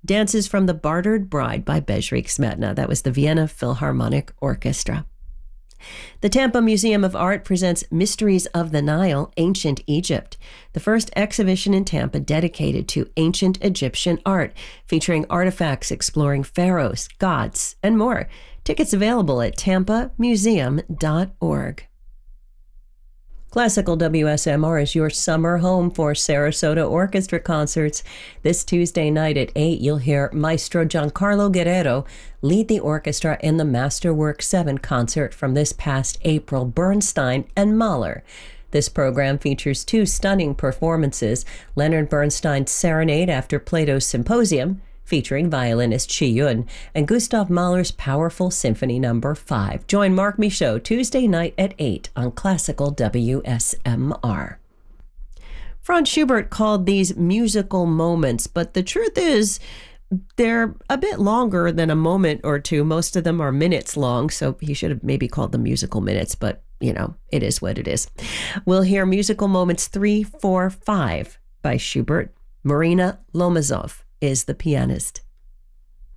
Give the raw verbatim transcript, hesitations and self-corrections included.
Dances from the Bartered Bride by Bezrik Smetana. That was the Vienna Philharmonic Orchestra. The Tampa Museum of Art presents Mysteries of the Nile, Ancient Egypt, the first exhibition in Tampa dedicated to ancient Egyptian art, featuring artifacts exploring pharaohs, gods, and more. Tickets available at tampa museum dot org. Classical W S M R is your summer home for Sarasota Orchestra concerts. This Tuesday night at eight, you'll hear Maestro Giancarlo Guerrero lead the orchestra in the Masterwork seven concert from this past April, Bernstein and Mahler. This program features two stunning performances, Leonard Bernstein's Serenade after Plato's Symposium, featuring violinist Chi Yun, and Gustav Mahler's powerful Symphony Number five. Join Mark Michaud Tuesday night at eight on Classical W S M R. Franz Schubert called these musical moments, but the truth is they're a bit longer than a moment or two. Most of them are minutes long, so he should have maybe called them musical minutes, but, you know, it is what it is. We'll hear musical moments three, four, five by Schubert. Marina Lomazov is the pianist.